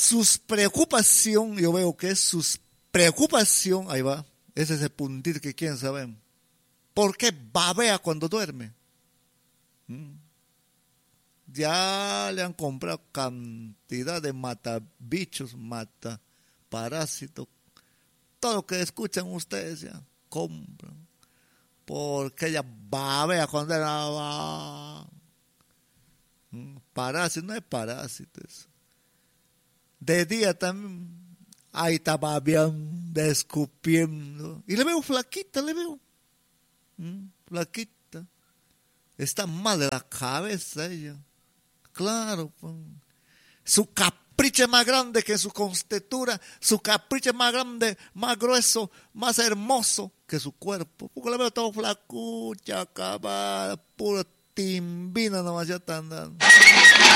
sus preocupación, yo veo que es sus preocupación, ahí va, ese es el puntito que quieren saber. ¿Por qué babea cuando duerme? Ya le han comprado cantidad de matabichos, mataparásitos. Todo lo que escuchan ustedes ya compran. Porque ella babea cuando era parásito, no es parásito eso. De día también, ahí está babeando, escupiendo. Y le veo flaquita, le veo. Flaquita. Está mal de la cabeza ella. Claro, pues. Su capricho es más grande que su constitución, su capricho es más grande, más grueso, más hermoso que su cuerpo. Porque la veo todo flacucha, acabada, pura timbina nomás ya está andando.